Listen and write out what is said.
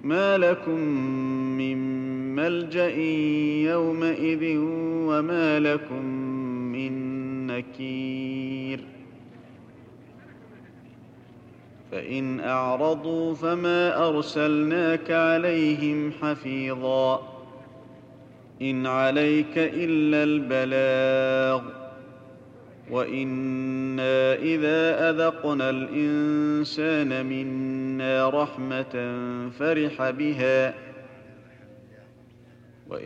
ما لكم من ملجأ يومئذ وما لكم من نكير فإن أعرضوا فما أرسلناك عليهم حفيظا إن عليك إلا البلاغ وإنا إذا أذقنا الإنسان منا رحمة فرح بها